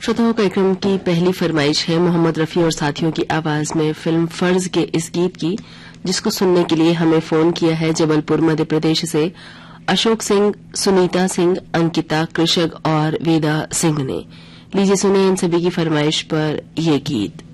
श्रोताओं, कार्यक्रम की पहली फरमाइश है मोहम्मद रफी और साथियों की आवाज में फिल्म फर्ज के इस गीत की, जिसको सुनने के लिए हमें फोन किया है जबलपुर मध्य प्रदेश से अशोक सिंह, सुनीता सिंह, अंकिता, कृषक और वेदा सिंह ने। लीजिए सुने इन सभी की फरमाइश पर ये गीत।